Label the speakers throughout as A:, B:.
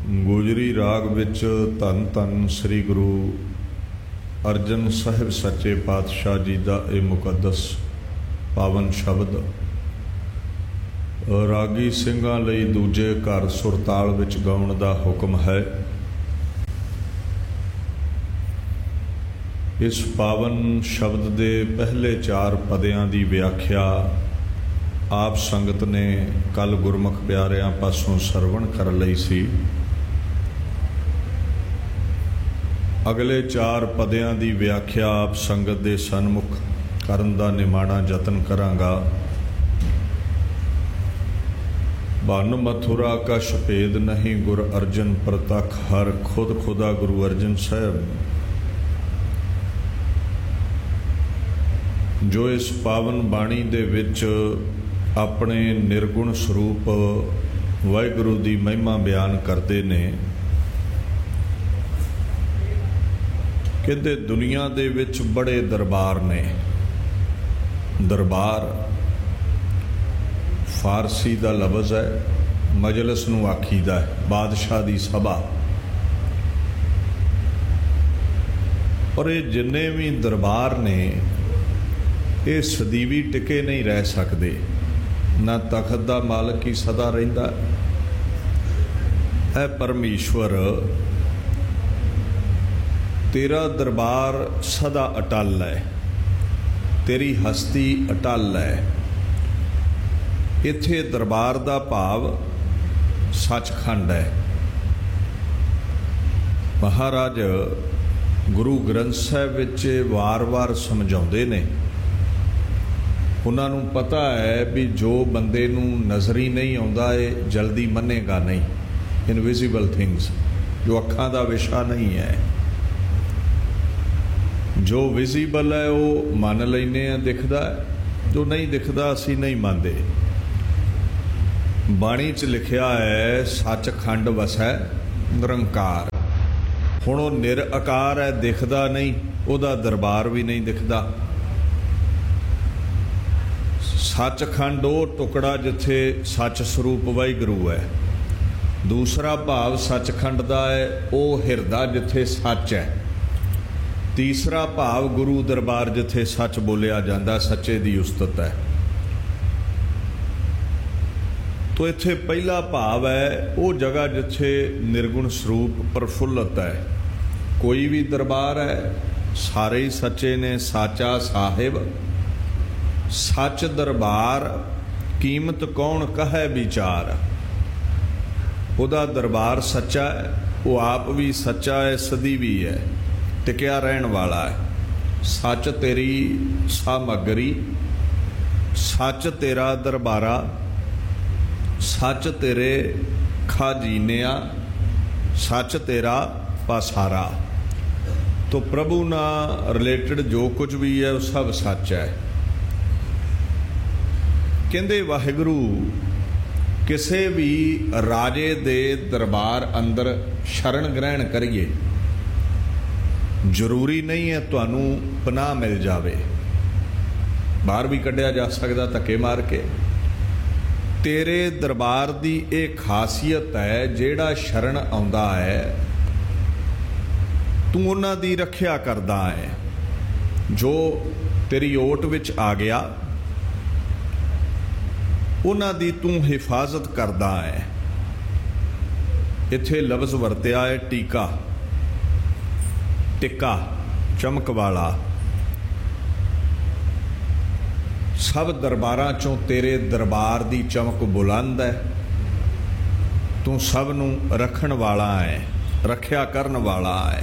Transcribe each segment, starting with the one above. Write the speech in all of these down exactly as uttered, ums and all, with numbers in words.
A: ਗੁਜਰੀ ਰਾਗ ਵਿੱਚ ਧੰਨ ਧੰਨ ਸ੍ਰੀ ਗੁਰੂ ਅਰਜਨ ਸਾਹਿਬ ਸੱਚੇ ਪਾਤਸ਼ਾਹ ਜੀ ਦਾ ਇਹ ਮੁਕੱਦਸ ਪਾਵਨ ਸ਼ਬਦ ਰਾਗੀ ਸਿੰਘਾਂ ਲਈ ਦੂਜੇ ਘਰ ਸੁਰਤਾਲ ਵਿੱਚ ਗਾਉਣ ਦਾ ਹੁਕਮ ਹੈ। ਇਸ ਪਾਵਨ ਸ਼ਬਦ ਦੇ ਪਹਿਲੇ ਚਾਰ ਪਦਿਆਂ ਦੀ ਵਿਆਖਿਆ ਆਪ ਸੰਗਤ ਨੇ ਕੱਲ ਗੁਰਮੁਖ ਪਿਆਰਿਆਂ ਪਾਸੋਂ ਸਰਵਣ ਕਰ ਲਈ ਸੀ। ਅਗਲੇ ਚਾਰ ਪਦਿਆਂ ਦੀ ਵਿਆਖਿਆ ਆਪ ਸੰਗਤ ਦੇ ਸਨਮੁਖ ਕਰਨ ਦਾ ਨਿਮਾਣਾ ਯਤਨ ਕਰਾਂਗਾ। ਬਨ ਮਥੁਰਾ ਕਾ ਸ਼ਪੇਦ ਨਹੀਂ ਗੁਰ ਅਰਜਨ ਪ੍ਰਤੱਖ ਹਰ ਖੁਦ ਖੁਦਾ ਗੁਰੂ ਅਰਜਨ ਸਾਹਿਬ ਜੋ ਇਸ ਪਾਵਨ ਬਾਣੀ ਦੇ ਵਿੱਚ ਆਪਣੇ ਨਿਰਗੁਣ ਸਰੂਪ ਵਾਹਿਗੁਰੂ ਦੀ ਮਹਿਮਾ ਬਿਆਨ ਕਰਦੇ ਨੇ। ਕਹਿੰਦੇ ਦੁਨੀਆ ਦੇ ਵਿੱਚ ਬੜੇ ਦਰਬਾਰ ਨੇ। ਦਰਬਾਰ ਫਾਰਸੀ ਦਾ ਲਫ਼ਜ਼ ਹੈ, ਮਜਲਿਸ ਨੂੰ ਆਖੀਦਾ ਹੈ, ਬਾਦਸ਼ਾਹ ਦੀ ਸਭਾ। ਪਰ ਇਹ ਜਿੰਨੇ ਵੀ ਦਰਬਾਰ ਨੇ ਇਹ ਸਦੀਵੀ ਟਿਕੇ ਨਹੀਂ ਰਹਿ ਸਕਦੇ। ਨਾ ਤਖਤ ਦਾ ਮਾਲਕ ਹੀ ਸਦਾ ਰਹਿੰਦਾ ਹੈ। ਪਰਮੇਸ਼ਵਰ ਤੇਰਾ ਦਰਬਾਰ ਸਦਾ ਅਟਲ ਹੈ, ਤੇਰੀ ਹਸਤੀ ਅਟਲ ਹੈ। ਇੱਥੇ ਦਰਬਾਰ ਦਾ ਭਾਵ ਸੱਚਖੰਡ ਹੈ। ਮਹਾਰਾਜ ਗੁਰੂ ਗ੍ਰੰਥ ਸਾਹਿਬ ਵਿੱਚ ਵਾਰ-ਵਾਰ ਸਮਝਾਉਂਦੇ ਨੇ। ਉਹਨਾਂ ਨੂੰ ਪਤਾ ਹੈ ਵੀ ਜੋ ਬੰਦੇ ਨੂੰ ਨਜ਼ਰ ਹੀ ਨਹੀਂ ਆਉਂਦਾ ਇਹ ਜਲਦੀ ਮੰਨੇਗਾ ਨਹੀਂ। ਇਨਵਿਜ਼ੀਬਲ ਥਿੰਗਸ ਜੋ ਅੱਖਾਂ ਦਾ ਵਿਸ਼ਾ ਨਹੀਂ ਹੈ, ਜੋ ਵਿਜ਼ੀਬਲ ਹੈ ਉਹ ਮੰਨ ਲੈਂਦੇ ਹਾਂ, ਦਿਖਦਾ ਹੈ। ਜੋ ਨਹੀਂ ਦਿਖਦਾ ਅਸੀਂ ਨਹੀਂ ਮੰਨਦੇ। ਬਾਣੀ 'ਚ ਲਿਖਿਆ ਹੈ ਸੱਚਖੰਡ ਵਸੈ ਨਿਰੰਕਾਰ। ਹੁਣ ਉਹ ਨਿਰਆਕਾਰ ਹੈ, ਦਿਖਦਾ ਨਹੀਂ, ਉਹਦਾ ਦਰਬਾਰ ਵੀ ਨਹੀਂ ਦਿਖਦਾ। ਸੱਚਖੰਡ ਉਹ ਟੁਕੜਾ ਜਿੱਥੇ ਸੱਚ ਸਰੂਪ ਵਾਹਿਗੁਰੂ ਹੈ। ਦੂਸਰਾ ਭਾਵ ਸੱਚਖੰਡ ਦਾ ਹੈ ਉਹ ਹਿਰਦਾ ਜਿੱਥੇ ਸੱਚ ਹੈ। ਤੀਸਰਾ ਭਾਵ ਗੁਰੂ ਦਰਬਾਰ ਜਿੱਥੇ ਸੱਚ ਬੋਲਿਆ ਜਾਂਦਾ, ਸੱਚੇ ਦੀ ਉਸਤਤ ਹੈ। ਤੋ ਇੱਥੇ ਪਹਿਲਾ ਭਾਵ ਹੈ ਉਹ ਜਗ੍ਹਾ ਜਿੱਥੇ ਨਿਰਗੁਣ ਸਰੂਪ ਪ੍ਰਫੁੱਲਤ ਹੈ। ਕੋਈ ਵੀ ਦਰਬਾਰ ਹੈ, ਸਾਰੇ ਹੀ ਸੱਚੇ ਨੇ। ਸਾਚਾ ਸਾਹਿਬ ਸੱਚ ਦਰਬਾਰ ਕੀਮਤ ਕੌਣ ਕਹੈ ਵਿਚਾਰ। ਉਹਦਾ ਦਰਬਾਰ ਸੱਚਾ ਹੈ, ਉਹ ਆਪ ਵੀ ਸੱਚਾ ਹੈ, ਸਦੀ ਵੀ ਹੈ, ਟਿਕਿਆ ਰਹਿਣ ਵਾਲਾ ਹੈ। ਸੱਚ ਤੇਰੀ ਸਾਮਗਰੀ, ਸੱਚ ਤੇਰਾ ਦਰਬਾਰਾ, ਸੱਚ ਤੇਰੇ ਖਾਜੀਨਿਆ, ਸੱਚ ਤੇਰਾ ਪਾਸਾਰਾ। ਤੋ ਪ੍ਰਭੂ ਨਾਲ ਰਿਲੇਟਡ ਜੋ ਕੁਝ ਵੀ ਹੈ ਉਹ ਸਭ ਸੱਚ ਹੈ। ਕਹਿੰਦੇ ਵਾਹਿਗੁਰੂ ਕਿਸੇ ਵੀ ਰਾਜੇ ਦੇ ਦਰਬਾਰ ਅੰਦਰ ਸ਼ਰਨ ਗ੍ਰਹਿਣ ਕਰੀਏ, ਜ਼ਰੂਰੀ ਨਹੀਂ ਹੈ ਤੁਹਾਨੂੰ ਪਨਾਹ ਮਿਲ ਜਾਵੇ। ਬਾਹਰ ਵੀ ਕੱਢਿਆ ਜਾ ਸਕਦਾ ਧੱਕੇ ਮਾਰ ਕੇ। ਤੇਰੇ ਦਰਬਾਰ ਦੀ ਇਹ ਖਾਸੀਅਤ ਹੈ, ਜਿਹੜਾ ਸ਼ਰਨ ਆਉਂਦਾ ਹੈ ਤੂੰ ਉਹਨਾਂ ਦੀ ਰੱਖਿਆ ਕਰਦਾ ਹੈ। ਜੋ ਤੇਰੀ ਓਟ ਵਿੱਚ ਆ ਗਿਆ ਉਹਨਾਂ ਦੀ ਤੂੰ ਹਿਫਾਜ਼ਤ ਕਰਦਾ ਹੈ। ਇੱਥੇ ਲਫ਼ਜ਼ ਵਰਤਿਆ ਹੈ ਟੀਕਾ, ਟਿੱਕਾ, ਚਮਕ ਵਾਲਾ। ਸਭ ਦਰਬਾਰਾਂ ਚੋਂ ਤੇਰੇ ਦਰਬਾਰ ਦੀ ਚਮਕ ਬੁਲੰਦ ਹੈ। ਤੂੰ ਸਭ ਨੂੰ ਰੱਖਣ ਵਾਲਾ ਹੈ, ਰੱਖਿਆ ਕਰਨ ਵਾਲਾ ਹੈ।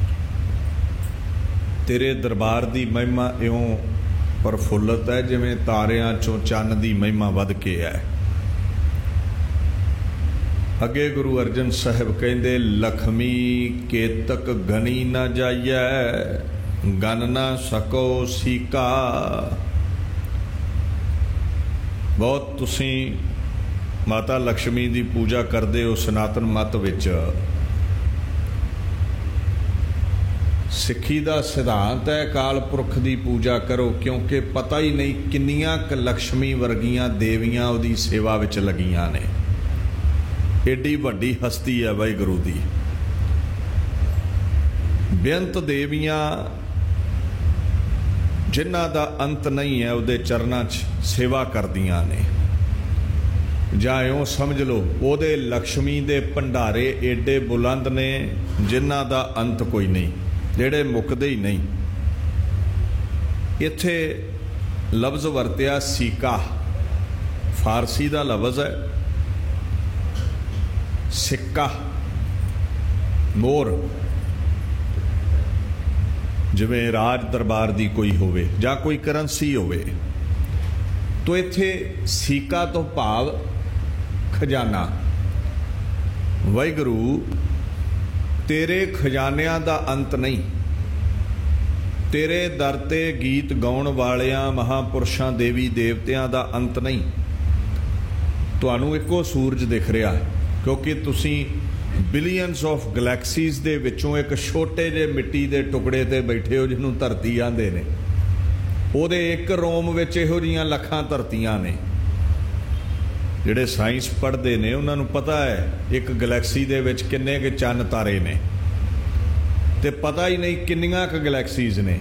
A: ਤੇਰੇ ਦਰਬਾਰ ਦੀ ਮਹਿਮਾ ਇਉਂ ਪ੍ਰਫੁੱਲਤ ਹੈ ਜਿਵੇਂ ਤਾਰਿਆਂ ਚੋਂ ਚੰਨ ਦੀ ਮਹਿਮਾ ਵੱਧ ਕੇ ਹੈ। ਅੱਗੇ ਗੁਰੂ ਅਰਜਨ ਸਾਹਿਬ ਕਹਿੰਦੇ ਲਖਮੀ ਕੇਤਕ ਗਣੀ ਨਾ ਜਾਈਐ, ਗਨ ਨਾ ਸਕੋ ਸੀਕਾ। ਬਹੁਤ ਤੁਸੀਂ ਮਾਤਾ ਲక్ష్ਮੀ ਦੀ ਪੂਜਾ ਕਰਦੇ ਹੋ ਸਨਾਤਨ ਮਤ ਵਿੱਚ। ਸਿੱਖੀ ਦਾ ਸਿਧਾਂਤ ਹੈ ਅਕਾਲ ਪੁਰਖ ਦੀ ਪੂਜਾ ਕਰੋ, ਕਿਉਂਕਿ ਪਤਾ ਹੀ ਨਹੀਂ ਕਿੰਨੀਆਂ ਕੁ ਲక్ష్ਮੀ ਵਰਗੀਆਂ ਦੇਵੀਆਂ ਉਹਦੀ ਸੇਵਾ ਵਿੱਚ ਲੱਗੀਆਂ ਨੇ। एडी वड्डी हस्ती है वाहिगुरू दी। बेअंत देवियां जिन्हां दा अंत नहीं है उहदे चरनां च सेवा करदियां ने। जां इउं समझ लो उहदे लक्ष्मी दे भंडारे एडे बुलंद ने जिन्हां दा अंत कोई नहीं, जिहड़े मुकदे ही नहीं। इत्थे लफ्ज़ वरतिया सीका, फारसी दा लफ्ज़ है। सिक्का मोहर, जिवें राज दरबार दी कोई होवे जां कोई करंसी होवे, तो इत्थे सीका तो भाव खजाना। वाहिगुरू तेरे खजानिਆਂ ਦਾ अंत नहीं, तेरे दर ते गीत गाउण वालियां महापुरुषां देवी देवतियां दा अंत नहीं। तुहानूं इक्को सूरज दिख रहा है क्योंकि तुसी बिलियनस ऑफ गलैक्सीज़ दे विचों एक छोटे जे मिट्टी दे टुकड़े ते बैठे हो जिन्हों धरती आंदे ने। ਉਹਦੇ एक रोम विच इहो जिहियां लखां धरतियां ने। ਜਿਹੜੇ साइंस पढ़ते ने उन्होंने पता है एक गलैक्सी दे विच किन्ने के चंद तारे ने, ते पता ही नहीं किन्नियां क गलैक्सीज़ ने।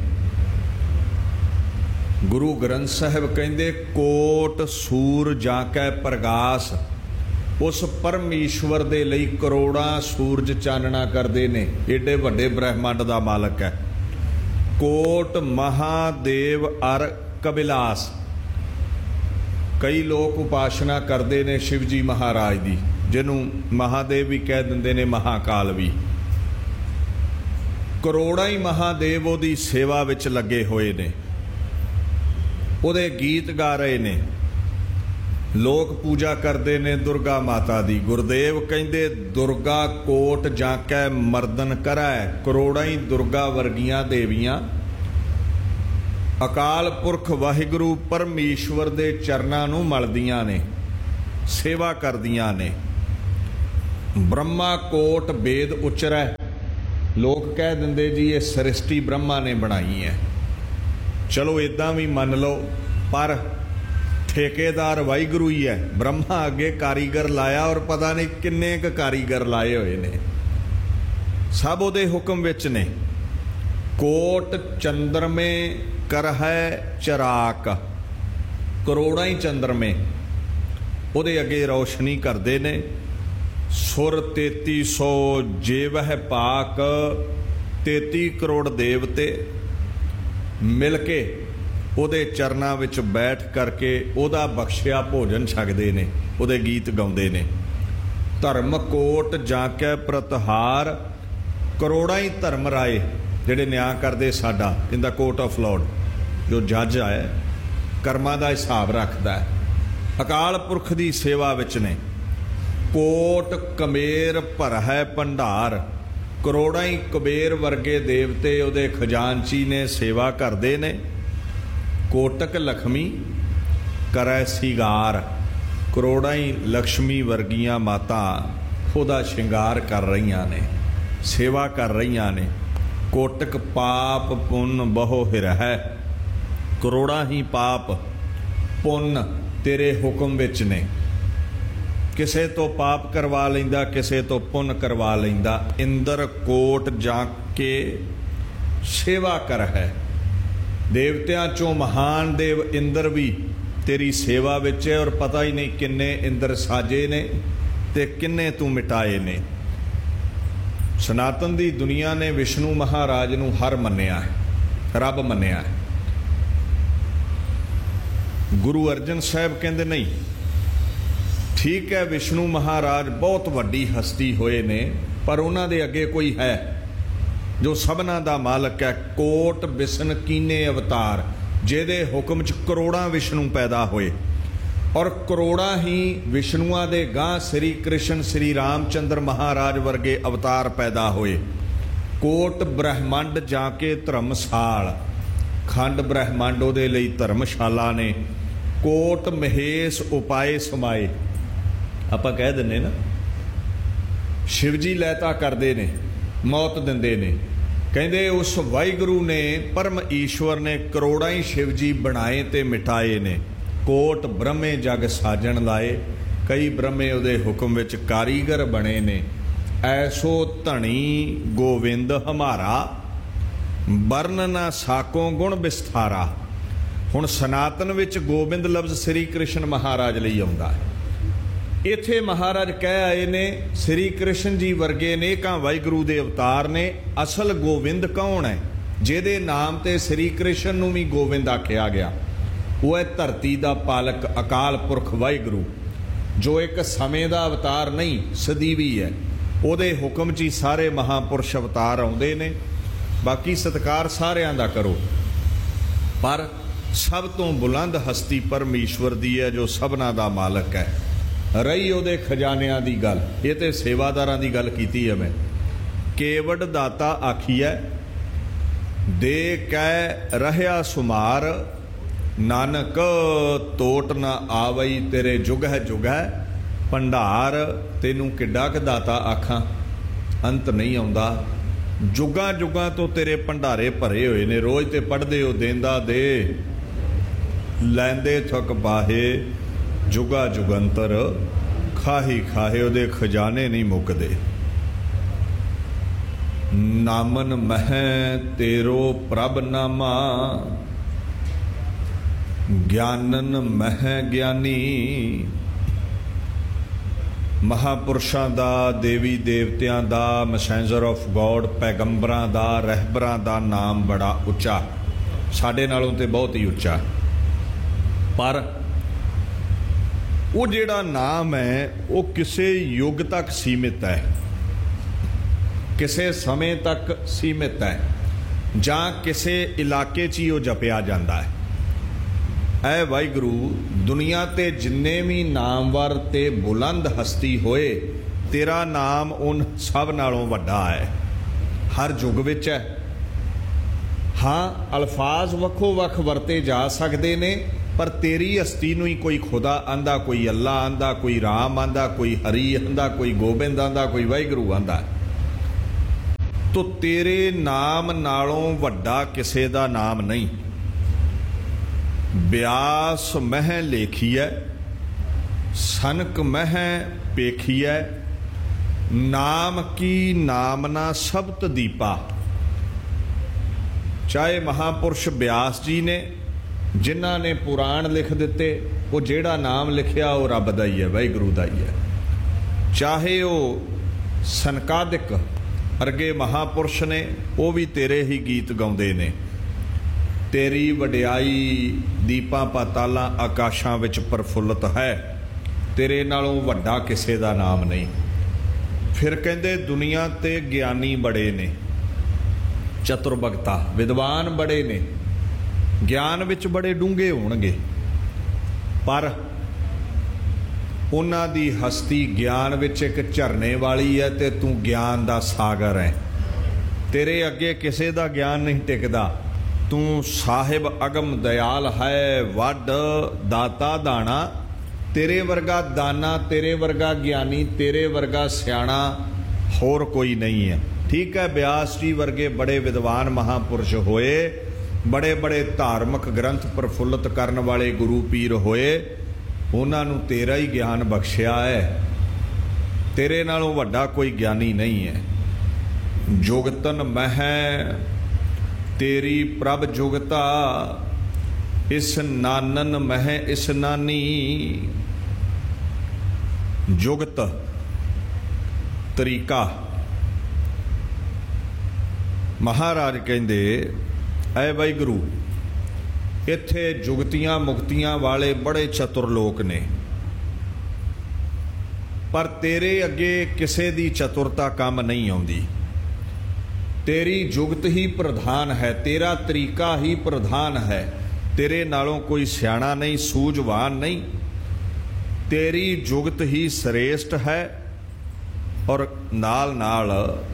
A: गुरु ग्रंथ साहिब कहंदे कोट सूर जाकै प्रगास, उस परमेश्वर दे लई करोड़ां सूरज चानना करते ने। एडे वड्डे ब्रह्मंड दा मालक है। कोट महादेव अर कबिलास, कई लोग उपासना करते ने शिव जी महाराज दी, जिन्हों महादेव भी कह दिंदे ने, महाकाल भी। करोड़ां ही महादेव उहदी सेवा विच लगे हुए ने, उहदे गीत गा रहे ने। लोग पूजा करते ने दुर्गा माता दी। गुरुदेव कहंदे दुर्गा कोट जाकै मर्दन करै, करोड़ां ही दुर्गा वर्गियां देवियां अकाल पुरख वाहिगुरू परमेश्वर दे चरनां नूं मलदियां ने, सेवा करदियां ने। ब्रह्मा कोट वेद उचरै, लोग कह दिंदे जी ये सृष्टि ब्रह्मा ने बनाई है। चलो इदां भी मन लो, पर ठेकेदार वाहिगुरू ही है। ब्रह्मा अगे कारीगर लाया और पता नहीं किन्ने क कारीगर लाए हुए ने, सब उहदे हुक्म विच ने। कोट चंद्रमे कर है चराक, करोड़ां ही चंद्रमे उहदे अगे रोशनी करते ने। सुर तेती सौ जेवह पाक, तेती करोड़ देवते मिल के ਉਹਦੇ ਚਰਨਾਂ ਵਿੱਚ बैठ करके ਉਹਦਾ बख्शिया भोजन छकते ने, ਉਹਦੇ गीत गाउंदे ने। धर्म कोट जाकै प्रतहार, करोड़ां ही धर्म राए ਜਿਹੜੇ ਨਿਆਂ ਕਰਦੇ ਸਾਡਾ, in the court of Lord, जो जज है कर्मां ਦਾ हिसाब रखता है। अकाल पुरख ਦੀ सेवा ਵਿੱਚ ने। कोट कमेर भर है भंडार, करोड़ां ही कुबेर वर्गे देवते ਉਹਦੇ खजानची ने, सेवा करते ने। कोटक लक्ष्मी करै सिगार, करोड़ां ही लक्ष्मी वर्गियां माता ਉਹਦਾ श्रृंगार कर रही ने, सेवा कर रही ने। कोटक पाप पुन बहु हिर है, करोड़ां ही पाप पुन तेरे हुक्म विच ने। किसे तो पाप करवा लैंदा, किसे तो पुन करवा लैंदा। इंदर कोट जाके सेवा कर है, देवतियां चों महान देव इंद्र भी तेरी सेवा विच है, और पता ही नहीं किन्ने इंद्र साजे ने ते किन्ने तू मिटाए ने। सनातन दी दुनिया ने विष्णु महाराज नूं हर मन्निया है, रब मन्निया है। गुरु अर्जन साहब कहंदे नहीं, ठीक है विष्णु महाराज बहुत वड्डी हस्ती होए ने, पर उन्हां दे अगे कोई है जो सबना दा मालक है। कोट बिसन कीने अवतार, जिहदे हुक्म च करोड़ां विष्णु पैदा होए, और करोड़ां ही विष्णुआं दे गां श्री कृष्ण श्री रामचंद्र महाराज वर्गे अवतार पैदा होए। कोट ब्रह्मंड जाके धर्मशाल, खंड ब्रह्मंड उहदे लई धर्मशाला ने। कोट महेश उपाए समाए, आपां कह दिंदे ना शिवजी लैता करते ने, मौत दिंदे ने। कहंदे उस वाहिगुरू ने परम ईश्वर ने करोड़ां ही शिवजी बनाए ते मिटाए ने। कोट ब्रह्मे जग साजन लाए, कई ब्रह्मे उहदे हुक्म विच कारीगर बने ने। ऐसो धनी गोविंद हमारा, वरन ना साकों गुण विस्तारा। हुण सनातन विच गोबिंद लफ्ज़ श्री कृष्ण महाराज लई आउंदा है। इत्थे महाराज कह आए ने श्री कृष्ण जी वर्गे नेकां वाहिगुरू दे अवतार ने। असल गोविंद कौन है? जिहदे नाम ते श्री कृष्ण नूं भी गोविंद आख्या गया। वो है धरती दा पालक अकाल पुरख वाहिगुरू, जो एक समय दा अवतार नहीं सदीवी है। ਉਹਦੇ हुक्म च ही सारे महापुरुष अवतार आउंदे ने। बाकी सत्कार सारिਆਂ ਦਾ करो, पर सब तो बुलंद हस्ती परमेश्वर दी है, जो सबना दा मालक है। रही ਉਹਦੇ खजानिਆਂ ਦੀ गल, ये तो सेवादारां दी गल कीती है मैं। केवट दाता आखिए दे कै रहया सुमार, नानक तोट ना आवई तेरे जुग है जुग है। भंडार तेनू किड्डा क दाता आखां, अंत नहीं आउंदा। जुगां जुगां तो तेरे भंडारे भरे होए ने। रोज़ ते पढ़दे हो देंदा दे, लैंदे थक बाहे, जुगा जुगंतर खाही खाहे। उहदे खजाने नहीं मुकदे। नामन मह तेरो प्रभ नामा, ज्ञानन मह ज्ञानी। महापुरुषां दा, देवी देवतियां दा, मैसेंजर ऑफ गॉड, पैगंबरां दा, रहबरां दा नाम बड़ा उच्चा, साडे नालों ते बहुत ही उच्चा। पर वो जिहड़ा नाम है वो किसी युग तक सीमित है, किसी समय तक सीमित है, जां किसी इलाके च ही वो जपिया जाता है। ऐ वाहिगुरू, दुनिया ते जिन्ने भी नामवर ते बुलंद हस्ती होए, तेरा नाम उन सब नालों वड्डा है, हर युग विच है। हाँ, अल्फाज वक्खो वक्ख वरते जा सकते ने, पर तेरी हस्ती नूं ही कोई खुदा आंदा, कोई अल्लाह आंदा, कोई राम आंदा, कोई हरी आंदा, कोई गोबिंद आंदा, कोई वाहिगुरू आंदा। तो तेरे नाम नालों वड्डा किसे दा नाम नहीं। ब्यास मह लेखिए, सनक मह पेखिए। नाम की नामना सब्त दीपा। चाहे महापुरुष ब्यास जी ने, जिन्हां ने पुराण लिख दिते, वो जेड़ा नाम लिखिया वो रब दा ही है, वाहिगुरू दा ही है। चाहे वो सनकादिक अरगे महापुरुष ने, वो भी तेरे ही गीत गाउंदे ने। तेरी वडियाई दीपां पातालां आकाशां विच प्रफुल्लत है, तेरे नालों वड्डा किसे दा नाम नहीं। फिर कहंदे दुनिया ते ज्ञानी बड़े ने, चतुर्भगता विद्वान बड़े ने, ज्ञान विच बड़े डूंघे होणगे, पर उन्हां दी हस्ती ज्ञान विच एक झरने वाली है, ते तू ज्ञान दा सागर है। तेरे अगे किसे दा ज्ञान नहीं टिकदा। तू साहिब अगम दयाल है, वड दाता दाना। तेरे वर्गा दाना, तेरे वर्गा ज्ञानी, तेरे वर्गा सियाणा होर कोई नहीं है। ठीक है, ब्यास जी वर्गे बड़े विद्वान महापुरुष होए, बड़े बड़े धार्मिक ग्रंथ प्रफुल्लित करने वाले गुरु पीर होए, उन्हां नूं तेरा ही ज्ञान बख्शिया है। तेरे नालों वड्डा कोई ज्ञानी नहीं है। जुगतन मह तेरी प्रभ जुगता, इस नानन मह इस नानी। जुगत तरीका। महाराज कहंदे ऐ वाहिगुरू, इत्थे जुगतियां मुक्तियां वाले बड़े चतुर लोक ने, पर तेरे अगे किसे दी चतुरता काम नहीं आउंदी। तेरी जुगत ही प्रधान है, तेरा तरीका ही प्रधान है। तेरे नालों कोई सियाणा नहीं, सूझवान नहीं। तेरी जुगत ही श्रेष्ठ है। और नाल नाल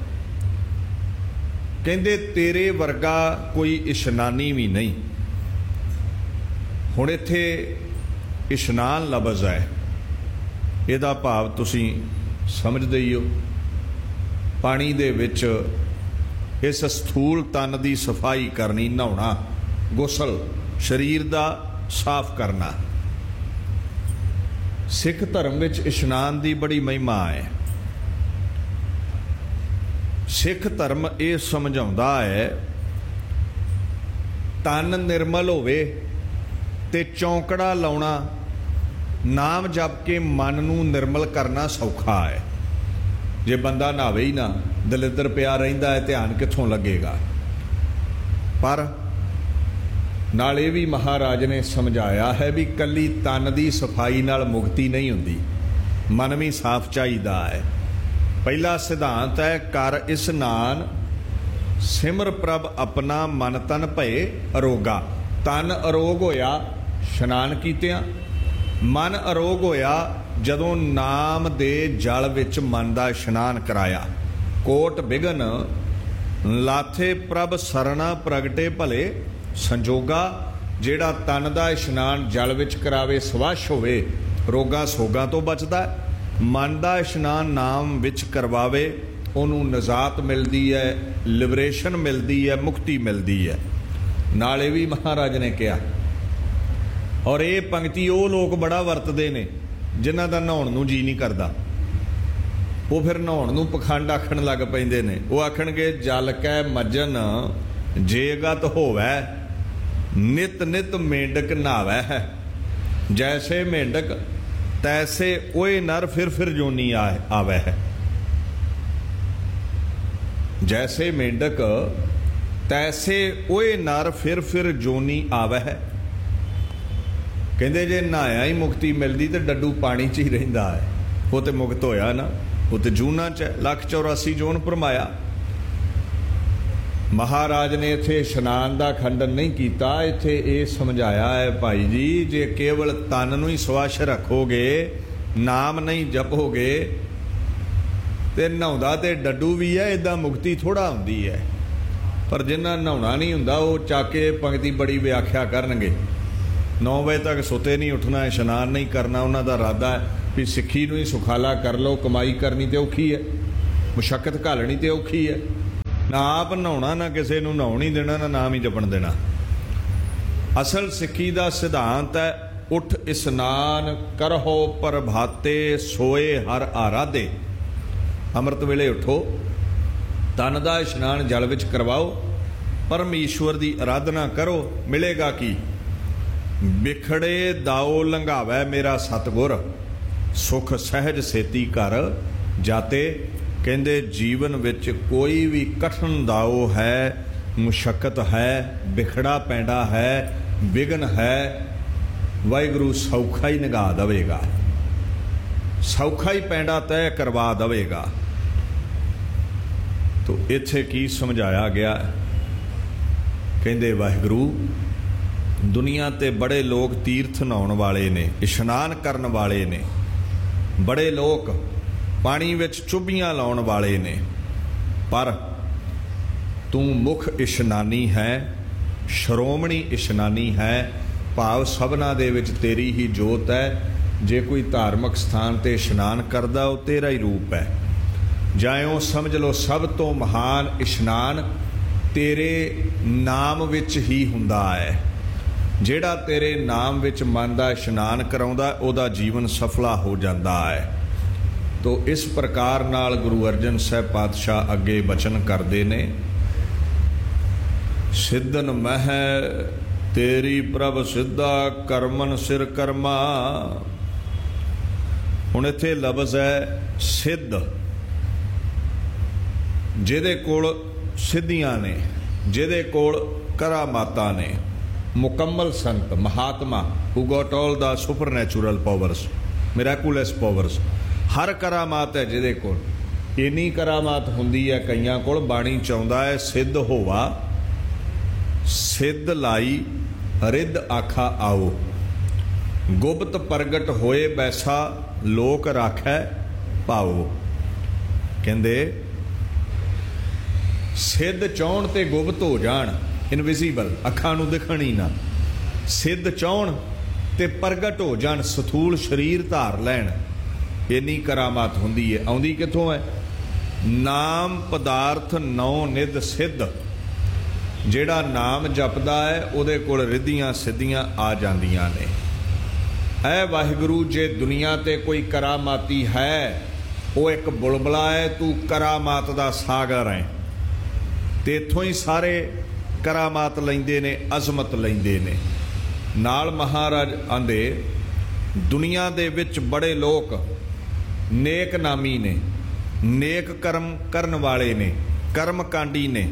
A: कहंदे तेरे वर्गा कोई इशनानी भी नहीं। हुण इत्थे इशनान लफ्ज़ है, इहदा भाव तुसीं समझदे ही हो। पानी दे विच इस स्थूल तन की सफाई करनी, नहाउणा, गुसल, शरीर का साफ करना। सिख धर्म विच इशनान की बड़ी महिमा है। सिख धर्म ये समझाउंदा है तन निर्मल होवे ते चौंकड़ा लाउणा, नाम जप के मन नूं निर्मल करना सौखा है। जे बंदा नहावे ही ना, दलिद्र पिया रहिंदा है, ध्यान कित्थों लगेगा। पर नाल ये भी महाराज ने समझाया है भी कली तन की सफाई नाल मुक्ति नहीं हुंदी, मन भी साफ चाहिदा है। पहला सिद्धांत है कर इशनान, सिमर प्रभ अपना मन तन भए अरोगा। तन अरोग होया इशनान कीतियां, मन अरोग होया जदों नाम दे जल विच मन दा इशनान कराया। कोट बिघन लाथे प्रभ सरना प्रगटे भले संजोगा। जेड़ा तन दा इशनान जल विच करावे स्वश होवे, रोगां सोगां तो बचदा। मन दा इशनान नाम विच करवावे, उन्होंने निजात मिलती है, लिबरेशन मिलती है, मुक्ति मिलती है। नाले भी महाराज ने कहा, और ये पंक्ति वो लोग बड़ा वरतते ने जिन्हों का नहाउण नूं जी नहीं करता। वो फिर नहाउण नूं पखंड आखण लग पैंदे ने। वो आखणगे जल कै मज्जन जेगत होवै, नित नित मेंढक नहावै है। जैसे मेंढक तैसे ओए नर फिर फिर जोनी आवे है। जैसे मेंढक तैसे ओए नर फिर फिर जोनी आवे है। कहते जे नहाया ही मुक्ति मिलती तो डड्डू पानी च ही रहिंदा है। वो तो मुक्त होया ना, वो तो जूना च लख चौरासी जोन भरमाया। महाराज ने इत्थे इशनान का खंडन नहीं किया, इत्थे ये समझाया है भाई जी जे केवल तन नूं ही स्वच्छ रखोगे, नाम नहीं जपोगे ते नहाउंदा ते डड्डू भी है, इदां मुक्ति थोड़ा हुंदी है। पर जिन्हां नहाउणा नहीं हुंदा वो चाके पंक्ति बड़ी व्याख्या करनगे। नौ बजे तक सुते नहीं उठना, इशनान नहीं करना। उन्हां दा इरादा है भी सिੱਖੀ नूं ही सुखाला कर लो, कमाई करनी तो औखी है, मुशक्कत घालनी तो औखी है। ना आप नहाउणा, ना किसी नूं नहाउण ही देना, ना नाम ही जपण देना। असल सिੱਖੀ दा सिद्धांत है उठ इशनान करहो प्रभाते सोए हर आराधे। अमृत वेले उठो, तन दा इशनान जल विच करवाओ, परमेश्वर दी आराधना करो। मिलेगा की बिखड़े दाओ लंघावै मेरा सतगुर, सुख सहज सेती कर जाते। कहते जीवन विच कोई भी कठिन दाओ है, मुशक्कत है, बिखड़ा पैंडा है, विघन है, वाहिगुरू सौखा ही निगा देवेगा, सौखा ही पैंडा तय करवा देवेगा। तो इत्थे की समझाया गया, कहते वाहिगुरू दुनिया ते बड़े लोग तीर्थ नहाउण वाले ने, इशनान करन वाले ने, बड़े लोग पानी विच चुभियां लाउण वाले ने, पर तू मुख इशनानी है, श्रोमणी इशनानी है। भाव सबना दे विच तेरी ही जोत है। जे कोई धार्मिक स्थान ते इशनान करदा वो तेरा ही रूप है। जाओ समझ लो सब तो महान इशनान तेरे नाम विच ही हुंदा है। ਜਿਹੜਾ तेरे नाम विच मन का इशनान कराउंदा उहदा जीवन सफला हो जाता है। तो इस प्रकार नाल गुरु अर्जन साहब पातशाह अगे बचन करते ने, सिद्धन मह तेरी प्रभ सिद्धा करमन सिर कर्मा। हुण इत्थे लफ्ज़ है सिद्ध, जिहदे कोल सिद्धियां ने, जिहदे कोल करामातां ने, मुकम्मल संत महात्मा हू got all the super natural powers, miraculous powers. हर करामात है जिहदे कोल। इन्नी करामात हुंदी है कईयां कोल। बाणी चाहुंदा है सिद्ध होवा, सिद्ध लाई रिद्ध आखा आओ, गुप्त प्रगट होए बैसा लोक राखै पाओ। कहंदे सिद्ध चाहण ते गुप्त हो जाण, इनविजिबल अखां नूं दिखण ही ना। सिद्ध चाहण ते प्रगट हो जाण, स्थूल शरीर धार लैण, इन्नी करामात हुंदी है। आउंदी कित्थों है? नाम पदार्थ नौ निध सिद्ध। जिहड़ा नाम जपदा है उहदे कोल रिद्धियां सिद्धियां आ जांदियां ने। ऐ वाहिगुरू जे दुनिया ते कोई करामाती है वो एक बुलबुला है, तू करामात दा सागर है। ते इत्थों ही सारे करामात लैंदे ने, अजमत लैंदे ने। नाल महाराज आंदे दुनिया दे विच बड़े लोग नेक नामी ने, नेक कर्म करन वाले ने, कर्म कांडी ने।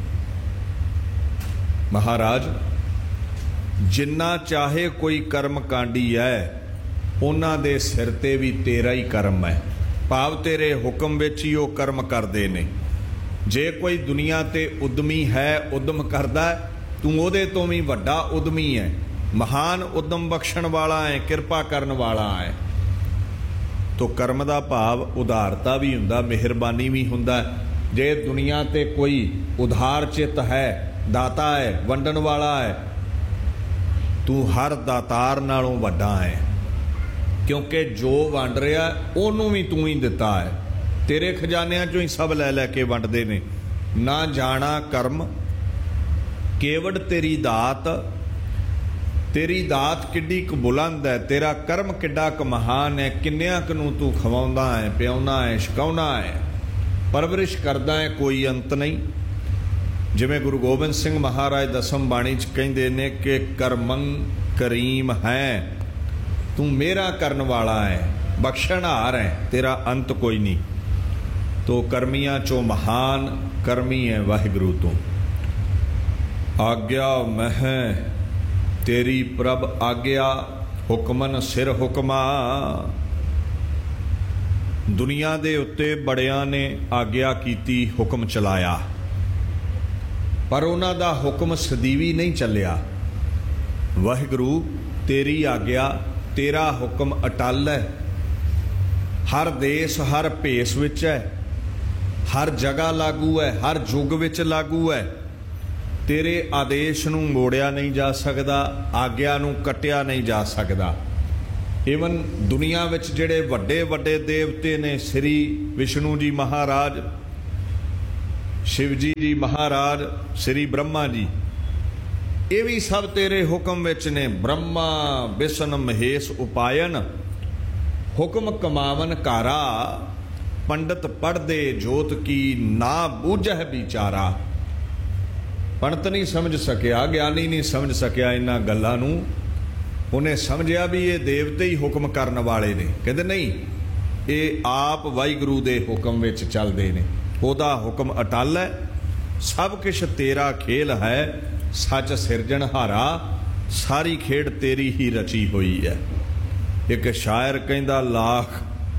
A: महाराज जिन्ना चाहे कोई कर्म कांडी है, उन्हां दे सिर ते भी तेरा ही कर्म है। भाव तेरे हुक्म विच ही वो कर्म करदे ने। जे कोई दुनिया ते उद्यमी है, उद्यम करदा है, तू ओहदे तो भी वड्डा उद्यमी है। महान उद्यम बख्शण वाला है, कृपा करन वाला है। तो कर्म दा भाव उदारता भी हुंदा, मेहरबानी भी हुंदा। जे दुनिया ते कोई उधार चित है, दाता है, वंडन वाला है, तू हर दातार नालों वड्डा है, क्योंकि जो वंड रहा उन्होंने भी तू ही दिता है। तेरे खजानियां चों ही सब लै लैके वंडदे ने। ना जाना कर्म केवड़ तेरी दात, तेरी दात किड्डी क बुलंद है, तेरा कर्म किड्डा क महान है। किन्नियां क नूं तू खवाउंदा है, पियाउंदा है, छकाउंदा है, परवरिश करदा है, कोई अंत नहीं। जिवें गुरु गोबिंद सिंह महाराज दसम बाणी च कहिंदे ने कि करमं करीम है, तू मेरा करन वाला है, बख्शणहार है, तेरा अंत कोई नहीं। तो कर्मियां चो महान कर्मी है वाहिगुरू तू। आज्ञा मह तेरी प्रभ आज्ञा, हुक्मन सिर हुक्मा। दुनिया दे उत्ते बड़ियां ने आज्ञा कीती, हुक्म चलाया, पर उन्हां दा हुक्म सदीवी नहीं चलिया। वाहिगुरू तेरी आज्ञा, तेरा हुक्म अटल है, हर देश हर भेस विच है, हर जगह लागू है, हर युग विच लागू है। तेरे आदेश नूं मोड़िया नहीं जा सकदा, आग्या नूं कटिया नहीं जा सकदा। इवन दुनिया विच जिहड़े वड्डे वड्डे देवते ने, श्री विष्णु जी महाराज, शिवजी जी महाराज, श्री ब्रह्मा जी, ये भी सब तेरे हुक्म विच ने। ब्रह्मा विष्णु महेश उपायन, हुक्म कमावन कारा। पंडित पढ़दे जोत की, ना बूझह बिचारा। पंडित नहीं समझ सकिया, ज्ञानी नहीं समझ सकिया इन्हां गल्लां नूं। उन्हें समझिया भी ये देवते ही हुक्म करन वाले ने। कहते नहीं, ये आप वाहिगुरू दे हुक्म विच चलदे ने। ओदा हुक्म अटल है, सब किश तेरा खेल है। सच सिरजणहारा, सारी खेड तेरी ही रची हुई है। एक शायर कहंदा, लाख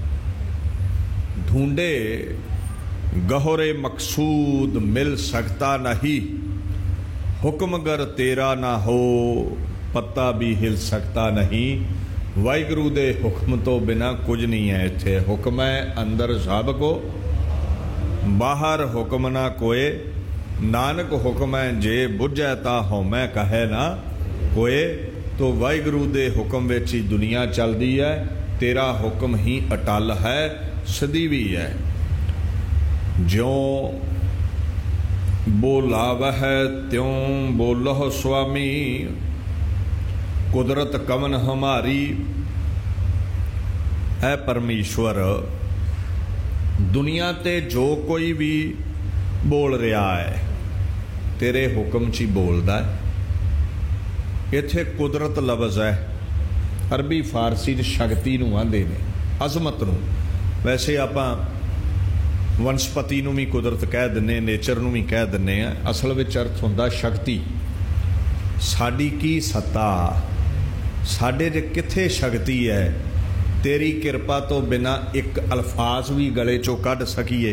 A: ढूंढे गहरे मकसूद मिल सकता नहीं, हुक्म गर तेरा ना हो पत्ता भी हिल सकता नहीं। वाहिगुरू दे हुक्म तो बिना कुछ नहीं है। इत्थे हुक्म है अंदर सब को, बाहर हुक्म ना कोए। नानक हुक्म है जे बुझै ता हौमै कहे ना कोए। तो वाहिगुरू दे हुक्म विच ही दुनिया चलदी है। तेरा हुक्म ही अटल है, सदीवी है। ज्यों बोलावह त्यों बोलह स्वामी, कुदरत कवन हमारी। है परमेश्वर, दुनिया ते जो कोई भी बोल रहा है तेरे हुक्म च ही बोलदा है। इत्थे कुदरत लफ्ज़ है, अरबी फारसी च शक्ति नूं आंदे ने, अजमत नूं। वैसे आपां वनस्पति नूं भी कुदरत कह दिंने, नेचर नूं भी कह दिंने आ। असल विच अर्थ हुंदा शक्ति। साडी की सत्ता, साडे च कित्थे शक्ति है। तेरी किरपा तो बिना एक अल्फाज भी गले चों कढ सकीए।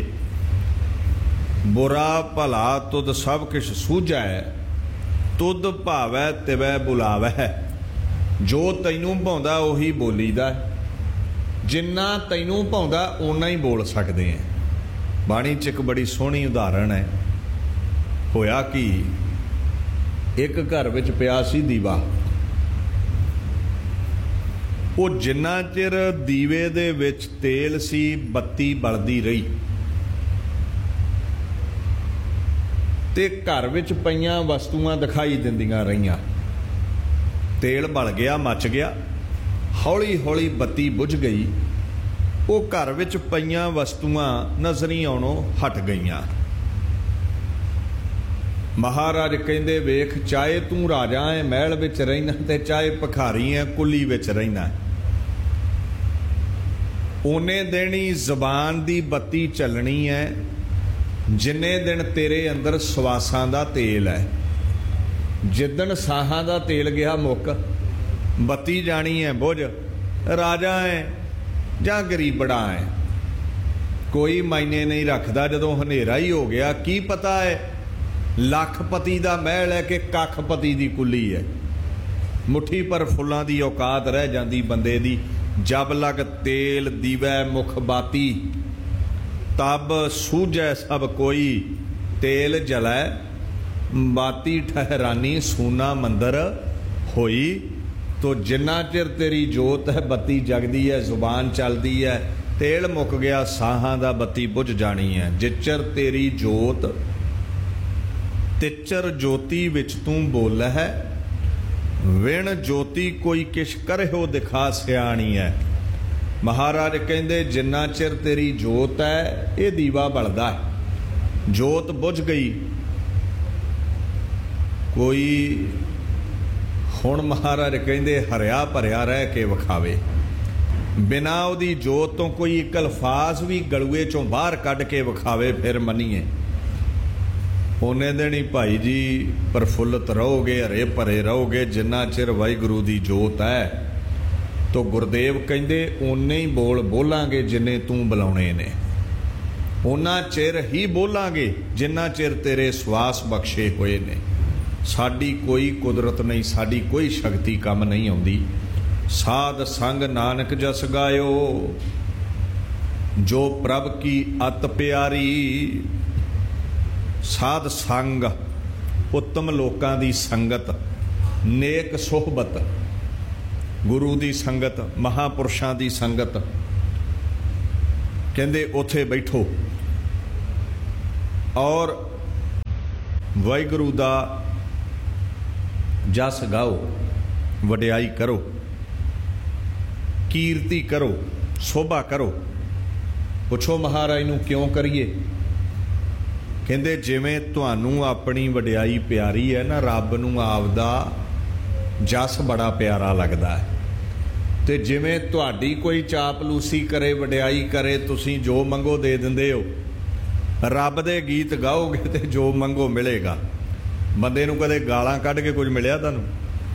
A: बुरा भला तुद सब किश सूझै, तुद भावै तिवै बुलावै। जो तैनूं भाउंदा उही बोलीदा, जिन्ना तैनूं भाउंदा उन्ना ही बोल सकदे हैं। बाणी च एक बड़ी सोहनी उदाहरण है। होया कि एक घर विच पिया सी दीवा। वो जिन्ना चिर दीवे दे विच तेल सी, बत्ती बलदी रही ते घर विच पईयां वस्तुआं दिखाई दिंदियां रहीआं। तेल बल गया, मच गया, ਹੌਲੀ ਹੌਲੀ ਬੱਤੀ ਬੁਝ ਗਈ। ਉਹ ਘਰ ਵਿੱਚ ਪਈਆਂ ਵਸਤੂਆਂ ਨਜ਼ਰੀ ਆਉਣੋਂ ਹਟ ਗਈਆਂ। ਮਹਾਰਾਜ ਕਹਿੰਦੇ, ਵੇਖ, ਚਾਹੇ ਤੂੰ ਰਾਜਾ ਹੈ, ਮਹਿਲ ਵਿੱਚ ਰਹਿਣਾ, ਤੇ ਚਾਹੇ ਭਿਖਾਰੀ ਹੈ, ਕੁੱਲੀ ਵਿੱਚ ਰਹਿਣਾ, ਓਨੇ ਦਿਨ ਹੀ ਜ਼ਬਾਨ ਦੀ ਬੱਤੀ ਚੱਲਣੀ ਹੈ ਜਿੰਨੇ ਦਿਨ ਤੇਰੇ ਅੰਦਰ ਸਵਾਸਾਂ ਦਾ ਤੇਲ ਹੈ। ਜਿੱਦਣ ਸਾਹਾਂ ਦਾ ਤੇਲ ਗਿਆ ਮੁੱਕ, ਬੱਤੀ ਜਾਣੀ ਹੈ ਬੁਝ। ਰਾਜਾ ਹੈ ਜਾਂ ਗਰੀਬੜਾ ਹੈ, ਕੋਈ ਮਾਇਨੇ ਨਹੀਂ ਰੱਖਦਾ। ਜਦੋਂ ਹਨੇਰਾ ਹੀ ਹੋ ਗਿਆ, ਕੀ ਪਤਾ ਹੈ ਲੱਖਪਤੀ ਦਾ ਮਹਿਲ ਹੈ ਕਿ ਕੱਖਪਤੀ ਦੀ ਕੁੱਲੀ ਹੈ। ਮੁੱਠੀ ਪਰ ਫੁੱਲਾਂ ਦੀ ਔਕਾਤ ਰਹਿ ਜਾਂਦੀ ਬੰਦੇ ਦੀ। ਜਬ ਲਗ ਤੇਲ ਦੀਵੈ ਮੁਖ ਬਾਤੀ, ਤਬ ਸੂਝੈ ਸਭ ਕੋਈ। ਤੇਲ ਜਲੈ ਬਾਤੀ ਠਹਿਰਾਨੀ, ਸੂਨਾ ਮੰਦਰ ਹੋਈ। ਤੋ ਜਿੰਨਾ ਚਿਰ ਤੇਰੀ ਜੋਤ ਹੈ, ਬੱਤੀ ਜਗਦੀ ਹੈ, ਜ਼ੁਬਾਨ ਚੱਲਦੀ ਹੈ, ਤੇਲ ਮੁੱਕ ਗਿਆ, ਸਾਹਾਂ ਦਾ ਬੱਤੀ ਬੁਝ ਜਾਣੀ ਹੈ। ਜਿਚਰ ਤੇਰੀ ਜੋਤ ਤਿਚਰ ਜੋਤੀ ਵਿੱਚ ਤੂੰ ਬੋਲ ਹੈ, ਵਿਣ ਜੋਤੀ ਕੋਈ ਕਿਛ ਕਰਹਿਓ ਦਿਖਾ ਸਿਆਣੀ ਹੈ। ਮਹਾਰਾਜ ਕਹਿੰਦੇ, ਜਿੰਨਾ ਚਿਰ ਤੇਰੀ ਜੋਤ ਹੈ, ਇਹ ਦੀਵਾ ਬਲਦਾ ਹੈ। ਜੋਤ ਬੁਝ ਗਈ, ਕੋਈ ਹੁਣ ਮਹਾਰਾਜ ਕਹਿੰਦੇ ਹਰਿਆ ਭਰਿਆ ਰਹਿ ਕੇ ਵਿਖਾਵੇ। ਬਿਨਾਂ ਉਹਦੀ ਜੋਤ ਤੋਂ ਕੋਈ ਇੱਕ ਅਲਫਾਜ਼ ਵੀ ਗਲੂਏ ਚੋਂ ਬਾਹਰ ਕੱਢ ਕੇ ਵਿਖਾਵੇ, ਫਿਰ ਮੰਨੀਏ। ਉਹਨੇ ਦਿਨ ਹੀ ਭਾਈ ਜੀ ਪ੍ਰਫੁੱਲਤ ਰਹੋਗੇ, ਹਰੇ ਭਰੇ ਰਹੋਗੇ, ਜਿੰਨਾ ਚਿਰ ਵਾਹਿਗੁਰੂ ਦੀ ਜੋਤ ਹੈ। ਤੋ ਗੁਰਦੇਵ ਕਹਿੰਦੇ, ਓਨੇ ਹੀ ਬੋਲ ਬੋਲਾਂਗੇ ਜਿੰਨੇ ਤੂੰ ਬੁਲਾਉਣੇ ਨੇ, ਓਨਾ ਚਿਰ ਹੀ ਬੋਲਾਂਗੇ ਜਿੰਨਾ ਚਿਰ ਤੇਰੇ ਸਵਾਸ ਬਖਸ਼ੇ ਹੋਏ ਨੇ। ਸਾਡੀ ਕੋਈ ਕੁਦਰਤ ਨਹੀਂ, ਸਾਡੀ ਕੋਈ ਸ਼ਕਤੀ ਕੰਮ ਨਹੀਂ ਆਉਂਦੀ। ਸਾਧ ਸੰਗ ਨਾਨਕ ਜਸ ਗਾਇਓ, ਜੋ ਪ੍ਰਭ ਕੀ ਅਤ ਪਿਆਰੀ। ਸਾਧ ਸੰਗ, ਉੱਤਮ ਲੋਕਾਂ ਦੀ ਸੰਗਤ, ਨੇਕ ਸੁਹਬਤ, ਗੁਰੂ ਦੀ ਸੰਗਤ, ਮਹਾਂਪੁਰਸ਼ਾਂ ਦੀ ਸੰਗਤ। ਕਹਿੰਦੇ ਉੱਥੇ ਬੈਠੋ ਔਰ ਵਾਹਿਗੁਰੂ ਦਾ ਜਸ ਗਾਓ, ਵਡਿਆਈ ਕਰੋ, ਕੀਰਤੀ ਕਰੋ, ਸ਼ੋਭਾ ਕਰੋ। ਪੁੱਛੋ ਮਹਾਰਾਜ ਨੂੰ ਕਿਉਂ ਕਰੀਏ? ਕਹਿੰਦੇ ਜਿਵੇਂ ਤੁਹਾਨੂੰ ਆਪਣੀ ਵਡਿਆਈ ਪਿਆਰੀ ਹੈ ਨਾ, ਰੱਬ ਨੂੰ ਆਪਦਾ ਜਸ ਬੜਾ ਪਿਆਰਾ ਲੱਗਦਾ ਹੈ। ਤੇ ਜਿਵੇਂ ਤੁਹਾਡੀ ਕੋਈ ਚਾਪਲੂਸੀ ਕਰੇ, ਵਡਿਆਈ ਕਰੇ, ਤੁਸੀਂ ਜੋ ਮੰਗੋ ਦੇ ਦਿੰਦੇ ਹੋ। ਰੱਬ ਦੇ ਗੀਤ ਗਾਓਗੇ ਤੇ ਜੋ ਮੰਗੋ ਮਿਲੇਗਾ। ਬੰਦੇ ਨੂੰ ਕਦੇ ਗਾਲਾਂ ਕੱਢ ਕੇ ਕੁਝ ਮਿਲਿਆ ਤੁਹਾਨੂੰ?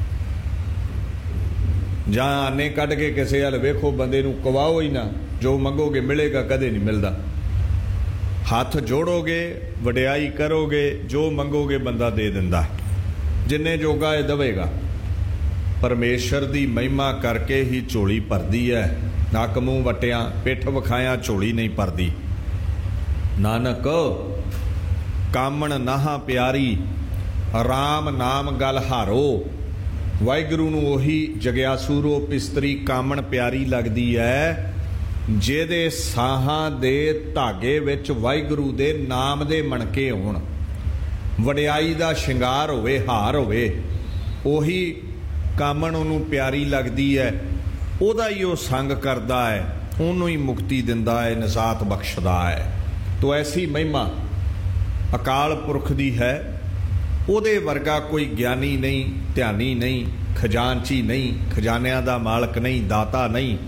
A: ਜਾਂ ਆਨੇ ਕੱਢ ਕੇ ਕਿਸੇ ਵੱਲ ਵੇਖੋ, ਬੰਦੇ ਨੂੰ ਕਵਾਓ ਹੀ ਨਾ, ਜੋ ਮੰਗੋਗੇ ਮਿਲੇਗਾ, ਕਦੇ ਨਹੀਂ ਮਿਲਦਾ। ਹੱਥ ਜੋੜੋਗੇ, ਵਡਿਆਈ ਕਰੋਗੇ, ਜੋ ਮੰਗੋਗੇ ਬੰਦਾ ਦੇ ਦਿੰਦਾ। ਜਿੰਨੇ ਜੋਗਾ ਇਹ ਦੇਵੇਗਾ। ਪਰਮੇਸ਼ਰ ਦੀ ਮਹਿਮਾ ਕਰਕੇ ਹੀ ਝੋਲੀ ਭਰਦੀ ਹੈ। ਨੱਕ ਮੂੰਹ ਵਟਿਆਂ, ਪਿੱਠ ਵਿਖਾਇਆਂ ਝੋਲੀ ਨਹੀਂ ਭਰਦੀ। ਨਾਨਕ ਕਾਮਣ ਨਾਹਾਂ ਪਿਆਰੀ, ਰਾਮ ਨਾਮ ਗਲ ਹਾਰੋ। ਵਾਹਿਗੁਰੂ ਨੂੰ ਉਹੀ ਜਗਿਆਸੂ ਰੂਪ ਇਸਤਰੀ ਕਾਮਣ ਪਿਆਰੀ ਲੱਗਦੀ ਹੈ ਜਿਹਦੇ ਸਾਹਾਂ ਦੇ ਧਾਗੇ ਵਿੱਚ ਵਾਹਿਗੁਰੂ ਦੇ ਨਾਮ ਦੇ ਮਣਕੇ ਹੋਣ, ਵਡਿਆਈ ਦਾ ਸ਼ਿੰਗਾਰ ਹੋਵੇ, ਹਾਰ ਹੋਵੇ। ਉਹੀ ਕਾਮਣ ਉਹਨੂੰ ਪਿਆਰੀ ਲੱਗਦੀ ਹੈ। ਉਹਦਾ ਹੀ ਉਹ ਸੰਗ ਕਰਦਾ ਹੈ, ਉਹਨੂੰ ਹੀ ਮੁਕਤੀ ਦਿੰਦਾ ਹੈ, ਨਜ਼ਾਤ ਬਖਸ਼ਦਾ ਹੈ। ਤੋ ਐਸੀ ਮਹਿਮਾ ਅਕਾਲ ਪੁਰਖ ਦੀ ਹੈ। ਉਹਦੇ ਵਰਗਾ ਕੋਈ ਗਿਆਨੀ ਨਹੀਂ, ਧਿਆਨੀ ਨਹੀਂ, ਖਜ਼ਾਨਚੀ ਨਹੀਂ, ਖਜ਼ਾਨਿਆਂ ਦਾ ਮਾਲਕ ਨਹੀਂ, ਦਾਤਾ ਨਹੀਂ।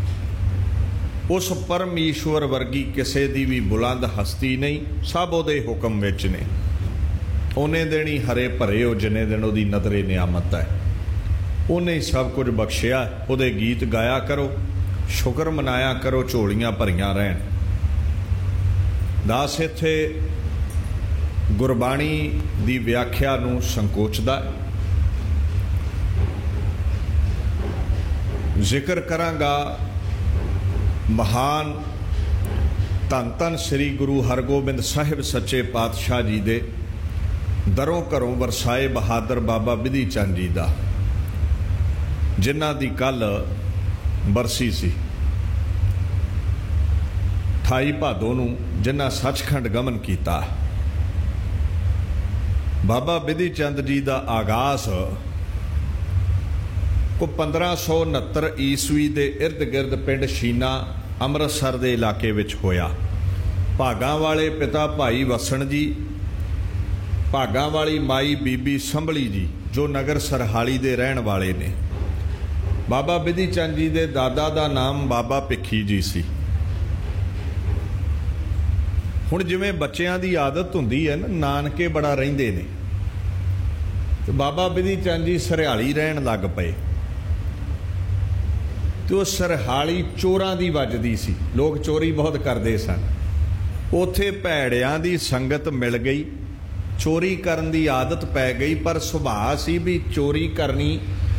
A: ਉਸ ਪਰਮੇਸ਼ਵਰ ਵਰਗੀ ਕਿਸੇ ਦੀ ਵੀ ਬੁਲੰਦ ਹਸਤੀ ਨਹੀਂ। ਸਭ ਉਹਦੇ ਹੁਕਮ ਵਿੱਚ ਨੇ। ਉਹਨੇ ਦਿਨ ਹੀ ਹਰੇ ਭਰੇ ਹੋ ਜਿੰਨੇ ਦਿਨ ਉਹਦੀ ਨਜ਼ਰੇ ਨਿਆਮਤ ਹੈ। ਉਹਨੇ ਹੀ ਸਭ ਕੁਝ ਬਖਸ਼ਿਆ। ਉਹਦੇ ਗੀਤ ਗਾਇਆ ਕਰੋ, ਸ਼ੁਕਰ ਮਨਾਇਆ ਕਰੋ, ਝੋਲੀਆਂ ਭਰੀਆਂ ਰਹਿਣ। ਦਾਸ ਇੱਥੇ ਗੁਰਬਾਣੀ ਦੀ ਵਿਆਖਿਆ ਨੂੰ ਸੰਕੋਚਦਾ। ਜ਼ਿਕਰ ਕਰਾਂਗਾ ਮਹਾਨ ਧੰਨ ਧੰਨ ਸ੍ਰੀ ਗੁਰੂ ਹਰਗੋਬਿੰਦ ਸਾਹਿਬ ਸੱਚੇ ਪਾਤਸ਼ਾਹ ਜੀ ਦੇ ਦਰੋਂ ਘਰੋਂ ਵਰਸਾਏ ਬਹਾਦਰ ਬਾਬਾ ਬਿਧੀ ਚੰਦ ਜੀ ਦਾ, ਜਿਨ੍ਹਾਂ ਦੀ ਕੱਲ ਬਰਸੀ ਸੀ। ਅਠਾਈ ਭਾਦੋਂ ਨੂੰ ਜਿਨ੍ਹਾਂ ਸੱਚਖੰਡ ਗਮਨ ਕੀਤਾ। ਬਾਬਾ ਬਿਧੀ ਚੰਦ ਜੀ ਦਾ ਆਗਾਜ਼ को पंद्रह सौ उनहत्तर ईस्वी के इर्द गिर्द पिंड शीना अमृतसर के इलाके विच होया। भागां वाले पिता भाई वसण जी, भागां वाली माई बीबी संभली जी जो नगर सरहाली के रहन वाले ने। बाबा बिधि चंद जी के दादा का नाम बाबा भिखी जी सी। हुण जिवें बच्चियां दी आदत हुंदी है ना, नानके बड़ा रहिंदे ने, ते बाबा बिधि चंद जी सरहाली रहन लग पे। तो सरहाली चोरां दी वजदी सी, लोग चोरी बहुत करते सन। उत्थे भैड़ियां दी संगत मिल गई, चोरी करन दी आदत पै गई, पर सुभाअ सी भी चोरी करनी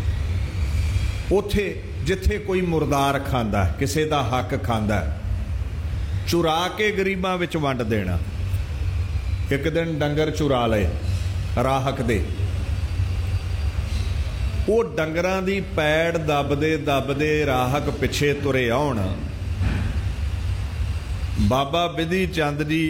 A: उत्थे जिथे कोई मुरदार खांदा, किसे दा हक खांदा, चुरा के गरीबां विच वंड देना। एक दिन डंगर चुरा लए राहक दे, वो डंगरां दी पैड़ दबदे दबदे राहक पिछे तुरे आउण। बाबा बिधि चंद जी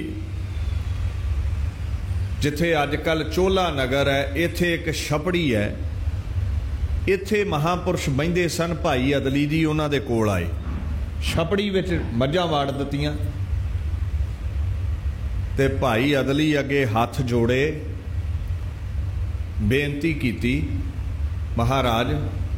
A: जिथे अजकल चोला नगर है, इत्थे एक छपड़ी है, इत्थे महापुरुष बहिंदे सन। भाई अदली जी उन्हां दे कोल आए, छपड़ी विच मੱਝਾਂ वाड़ दित्तियां ते भाई अदली अगे हथ जोड़े बेनती कीती, महाराज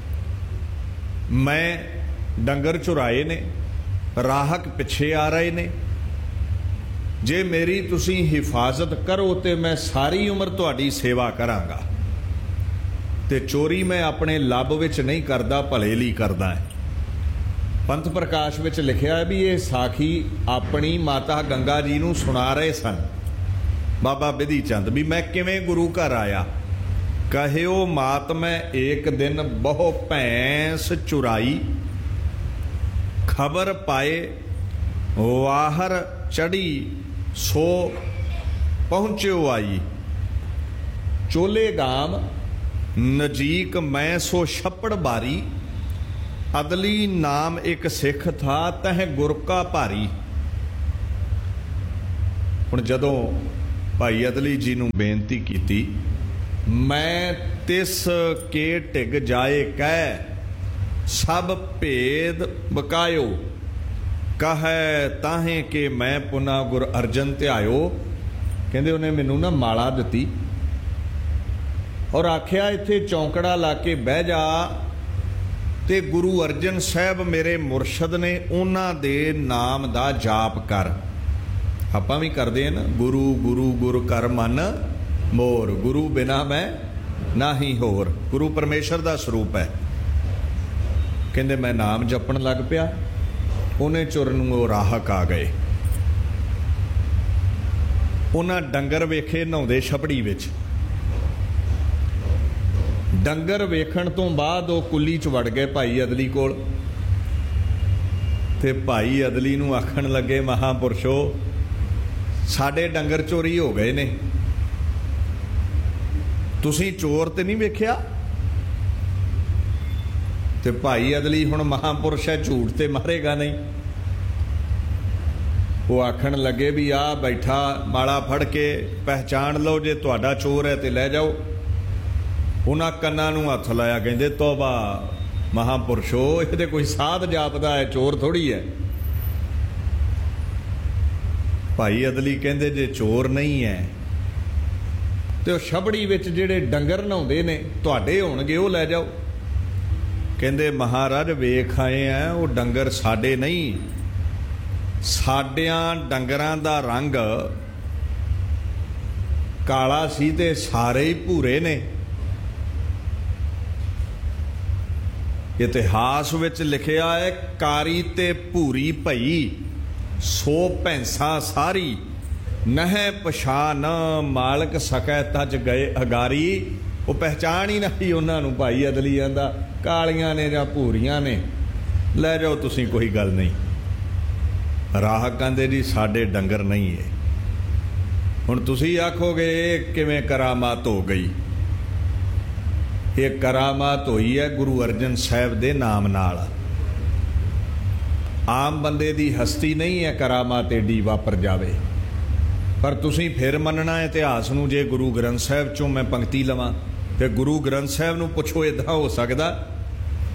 A: मैं डंगर चुराए ने, राहक पिछे आ रहे ने, जे मेरी तुसी हिफाजत करो तो मैं सारी उम्र तुहाडी सेवा करांगा, ते चोरी मैं अपने लभ विच नहीं करदा, भले लई करदा है। पंथ प्रकाश विच लिखिया है भी ये साखी अपनी माता गंगा जी नूं सुना रहे सन बाबा बिधि चंद, भी मैं किवें गुरु घर आया। कहियो मात मैं एक दिन बहु भैंस चुराई, खबर पाए वाहर चढ़ी सो पहुँच्यो आई। चोले गाम नजीक मैं सो छप्पड़ बारी, अदली नाम एक सिख था तह गुर का भारी। हुण जदों भाई अदली जी नूं बेनती कीती, मैं तिस के टिग जाए कह सब भेद बकायो, कहे ताहे के मैं पुना गुर अर्जन ध्यायो। कहंदे उन्हें मैनू ना माला दिती और आख्या इत्थे चौंकड़ा ला के बह जा, ते गुरु अर्जन साहब मेरे मुरशद ने, उन्हां दे नाम दा जाप कर। आपां भी करदे हैं ना, गुरु गुरु गुरु कर मन मोर, गुरु बिना मैं नाही होर। गुरु परमेश्वर दा स्वरूप है। कहंदे मैं नाम जपण लग पिया, उन्हें चुर नूं वो राहक आ गए। उन्हां डंगर वेखे नहाउंदे छपड़ी विच, डंगर वेखण तो बाद वो कुली च वड़ गए भाई अदली कोल, ते भाई अदली नूं आखण लगे, महापुरुषो साडे डंगर चोरी हो गए ने, तुसीं चोर ते नहीं वेख्या? ते भाई अदली हुण महापुरुष है, झूठ ते मारेगा नहीं। वो आखण लगे भी आ बैठा माला फड़ के पहचान लो, जे तुहाडा चोर है ते लै जाओ। उन्हां कन्नां नूं हथ लाया, कहंदे तौबा महापुरुषो, इहदे कोई साध जापदा है, चोर थोड़ी है। भाई अदली कहंदे जे चोर नहीं है ते छबड़ी विच जिहड़े डंगर नहाउंदे ने तुहाडे होणगे, वो लै जाओ। कहंदे महाराज वेख आए हैं, वो डंगर साडे नहीं, साडियां डंगरां दा रंग काला सी ते सारे ही भूरे ने। इतिहास विच लिखिया है, कारी ते भूरी भई सो भैंसा सारी, नह पछान मालक सकै तज गए अगारी। वो पहचान ही नहीं उन्होंने। भाई अदली आंदा कालियां ने जां भूरियां ने, लै जाओ तुसीं, कोई गल नहीं। राहक कहंदे जी साडे डंगर नहीं है। हुण तुसीं आखोगे किवें करामात हो गई? ये करामात हुई है गुरु अर्जन साहब दे नाम नाल। आम बंदे दी हस्ती नहीं है करामात एडी वापर जावे। पर तुसीं फिर मनना इतिहास नूं, जे गुरु ग्रंथ साहब चों मैं पंक्ति लवां ते गुरु ग्रंथ साहब नूं पुछो इदां हो सकदा?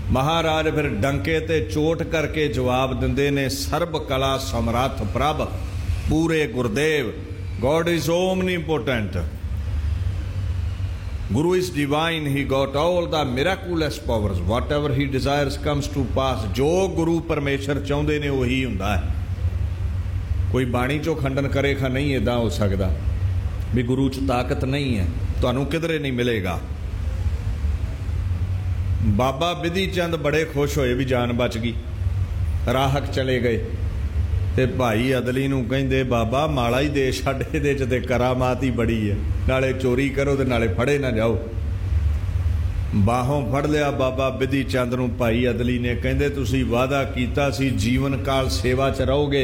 A: महाराज फिर डंके ते चोट करके जवाब दिंदे ने, सर्ब कला समर्थ प्रभ पूरे Gurdev. God is omnipotent, Guru is divine, he got all the miraculous powers, whatever he desires comes to pass। जो गुरु परमेश्वर चाਹੁੰਦੇ ਨੇ ਉਹੀ ਹੁੰਦਾ ਹੈ। ਕੋਈ ਬਾਣੀ ਚੋਂ ਖੰਡਨ ਕਰੇਗਾ ਨਹੀਂ, ਇਦਾਂ ਹੋ ਸਕਦਾ ਵੀ ਗੁਰੂ 'ਚ ਤਾਕਤ ਨਹੀਂ ਹੈ, ਤੁਹਾਨੂੰ ਕਿਧਰੇ ਨਹੀਂ ਮਿਲੇਗਾ। ਬਾਬਾ ਬਿਧੀ ਚੰਦ ਬੜੇ ਖੁਸ਼ ਹੋਏ ਵੀ ਜਾਨ ਬਚ ਗਈ, ਰਾਹਕ ਚਲੇ ਗਏ। ਤੇ ਭਾਈ ਅਦਲੀ ਨੂੰ ਕਹਿੰਦੇ, ਬਾਬਾ ਮਾਲਾ ਹੀ ਦੇ ਛੱਡ, ਇਹਦੇ 'ਚ ਤੇ ਕਰਾਮਾਤ ਹੀ ਬੜੀ ਹੈ, ਨਾਲੇ ਚੋਰੀ ਕਰੋ ਤੇ ਨਾਲੇ ਫੜੇ ਨਾ ਜਾਓ। ਬਾਹੋਂ ਫੜ ਲਿਆ ਬਾਬਾ ਬਿਧੀ ਚੰਦ ਨੂੰ ਭਾਈ ਅਦਲੀ ਨੇ। ਕਹਿੰਦੇ ਤੁਸੀਂ ਵਾਅਦਾ ਕੀਤਾ ਸੀ ਜੀਵਨ ਕਾਲ ਸੇਵਾ 'ਚ ਰਹੋਗੇ।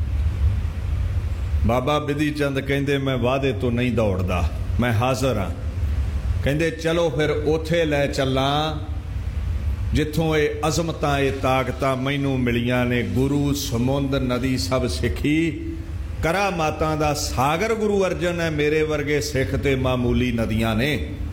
A: ਬਾਬਾ ਬਿਧੀ ਚੰਦ ਕਹਿੰਦੇ ਮੈਂ ਵਾਅਦੇ ਤੋਂ ਨਹੀਂ ਦੌੜਦਾ, ਮੈਂ ਹਾਜ਼ਰ ਹਾਂ। ਕਹਿੰਦੇ ਚਲੋ ਫਿਰ ਉੱਥੇ ਲੈ ਚੱਲਾਂ ਜਿੱਥੋਂ ਇਹ ਅਜ਼ਮਤਾਂ ਇਹ ਤਾਕਤਾਂ ਮੈਨੂੰ ਮਿਲੀਆਂ ਨੇ। ਗੁਰੂ ਸਮੁੰਦ ਨਦੀ ਸਭ ਸਿੱਖੀ, ਕਰਾਮਾਤਾਂ ਦਾ ਸਾਗਰ ਗੁਰੂ ਅਰਜਨ ਹੈ। ਮੇਰੇ ਵਰਗੇ ਸਿੱਖ ਤੇ ਮਾਮੂਲੀ ਨਦੀਆਂ ਨੇ।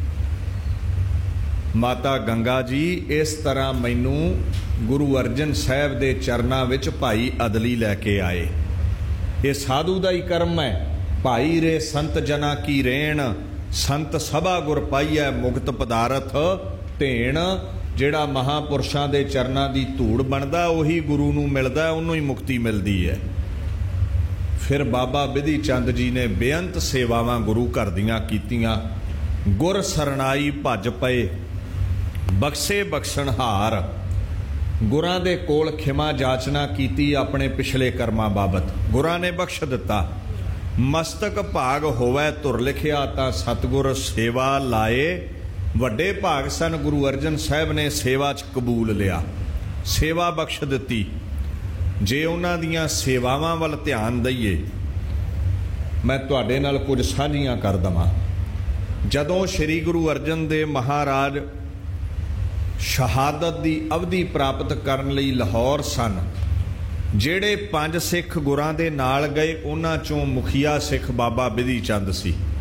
A: ਮਾਤਾ ਗੰਗਾ ਜੀ ਇਸ ਤਰ੍ਹਾਂ ਮੈਨੂੰ ਗੁਰੂ ਅਰਜਨ ਸਾਹਿਬ ਦੇ ਚਰਨਾਂ ਵਿੱਚ ਭਾਈ ਅਦਲੀ ਲੈ ਕੇ ਆਏ। ਇਹ ਸਾਧੂ ਦਾ ਹੀ ਕਰਮ ਹੈ। ਭਾਈ ਰੇ ਸੰਤ ਜਨਾ ਕੀ ਰੇਣ, ਸੰਤ ਸਭਾ ਗੁਰ ਪਾਈਐ ਮੁਕਤ ਪਦਾਰਥ ਢੇਣ। ਜਿਹੜਾ ਮਹਾਂਪੁਰਸ਼ਾਂ ਦੇ ਚਰਨਾਂ ਦੀ ਧੂੜ ਬਣਦਾ ਉਹੀ ਗੁਰੂ ਨੂੰ ਮਿਲਦਾ, ਉਹਨੂੰ ਹੀ ਮੁਕਤੀ ਮਿਲਦੀ ਹੈ। ਫਿਰ ਬਾਬਾ ਬਿਧੀ ਚੰਦ ਜੀ ਨੇ ਬੇਅੰਤ ਸੇਵਾਵਾਂ ਗੁਰੂ ਘਰ ਦੀਆਂ ਕੀਤੀਆਂ। ਗੁਰ ਸਰਣਾਈ ਭੱਜ ਪਏ, ਬਖਸ਼ੇ ਬਖਸ਼ਣਹਾਰ। ਗੁਰਾਂ ਦੇ ਕੋਲ ਖਿਮਾ ਜਾਚਨਾ ਕੀਤੀ ਆਪਣੇ ਪਿਛਲੇ ਕਰਮਾਂ ਬਾਬਤ, ਗੁਰਾਂ ਨੇ ਬਖਸ਼ ਦਿੱਤਾ। ਮਸਤਕ ਭਾਗ ਹੋਵੇ ਧੁਰ ਲਿਖਿਆ ਤਾਂ ਸਤਿਗੁਰ ਸੇਵਾ ਲਾਏ। ਵੱਡੇ ਭਾਗ ਸਨ ਗੁਰੂ ਅਰਜਨ ਸਾਹਿਬ ਨੇ ਸੇਵਾ 'ਚ ਕਬੂਲ ਲਿਆ, ਸੇਵਾ ਬਖਸ਼ ਦਿੱਤੀ। ਜੇ ਉਹਨਾਂ ਦੀਆਂ ਸੇਵਾਵਾਂ ਵੱਲ ਧਿਆਨ ਦਈਏ, ਮੈਂ ਤੁਹਾਡੇ ਨਾਲ ਕੁਝ ਸਾਂਝੀਆਂ ਕਰ ਦੇਵਾਂ। ਜਦੋਂ ਸ੍ਰੀ ਗੁਰੂ ਅਰਜਨ ਦੇਵ ਮਹਾਰਾਜ ਸ਼ਹਾਦਤ ਦੀ ਅਵਧੀ ਪ੍ਰਾਪਤ ਕਰਨ ਲਈ ਲਾਹੌਰ ਸਨ, ਜਿਹੜੇ ਪੰਜ ਸਿੱਖ ਗੁਰਾਂ ਦੇ ਨਾਲ ਗਏ ਉਹਨਾਂ 'ਚੋਂ ਮੁਖੀਆ ਸਿੱਖ ਬਾਬਾ ਬਿਧੀ ਚੰਦ ਸੀ।